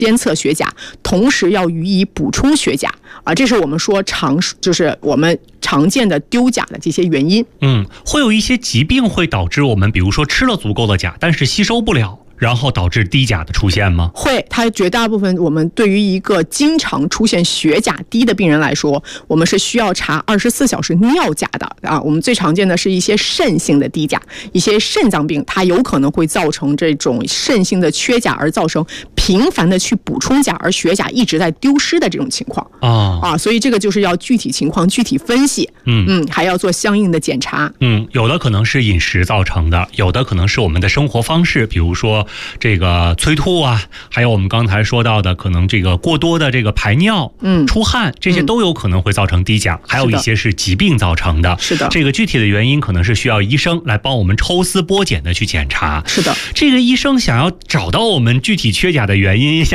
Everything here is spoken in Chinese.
监测血钾，同时要予以补充血钾啊，这是我们说就是我们常见的丢钾的这些原因。 会有一些疾病会导致我们比如说吃了足够的钾，但是吸收不了，然后导致低钾的出现吗？ 会，它绝大部分我们对于一个经常出现血钾低的病人来说，我们是需要查24小时尿钾的啊。我们最常见的是一些肾性的低钾，一些肾脏病，它有可能会造成这种肾性的缺钾，而造成频繁的去补充钾，而血钾一直在丢失的这种情况所以这个就是要具体情况具体分析，还要做相应的检查。 有的可能是饮食造成的，有的可能是我们的生活方式，比如说这个催吐啊，还有我们刚才说到的可能这个过多的这个排尿、出汗，这些都有可能会造成低钾，还有一些是疾病造成的。 是的， 这个具体的原因可能是需要医生来帮我们抽丝剥茧的去检查。 是的， 这个医生想要找到我们具体缺钾的原因